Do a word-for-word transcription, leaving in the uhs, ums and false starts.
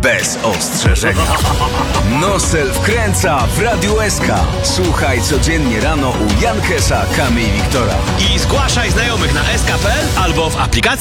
bez ostrzeżenia. Nosel wkręca w Radiu S K. Słuchaj codziennie rano u Jankesa, Kamy i Wiktora. I zgłaszaj znajomych na s k kropka p l albo w aplikacji